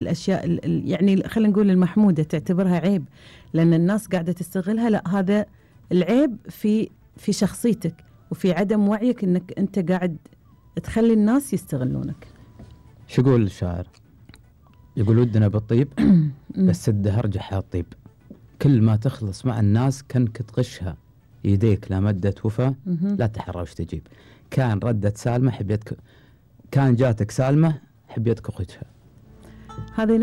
الأشياء يعني خلينا نقول المحمودة تعتبرها عيب لأن الناس قاعدة تستغلها. لا، هذا العيب في شخصيتك وفي عدم وعيك أنك أنت قاعد تخلي الناس يستغلونك. شو يقول الشاعر؟ يقول ودنا بالطيب بس الدهر جحا الطيب، كل ما تخلص مع الناس كنك تغشها، يديك لا مدت وفا لا تحرى وش تجيب. كان ردت سالمة حبيتك، كان جاتك سالمة حبيتك أخذها. هذه